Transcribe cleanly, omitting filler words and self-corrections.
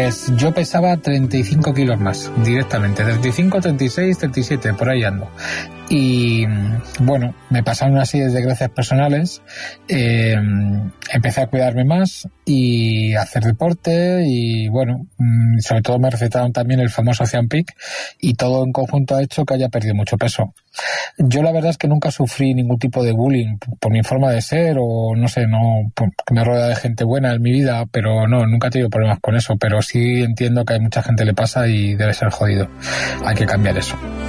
Pues yo pesaba 35 kilos más, directamente. 35, 36, 37, por ahí ando. Y bueno, me pasaron una serie de desgracias personales. Empecé a cuidarme más y a hacer deporte y bueno, sobre todo me recetaron también el famoso Ozempic y todo en conjunto ha hecho que haya perdido mucho peso. Yo la verdad es que nunca sufrí ningún tipo de bullying por mi forma de ser o no sé, no, porque me rodea de gente buena en mi vida, pero no, nunca he tenido problemas con eso, pero sí entiendo que a mucha gente le pasa y debe ser jodido. Hay que cambiar eso.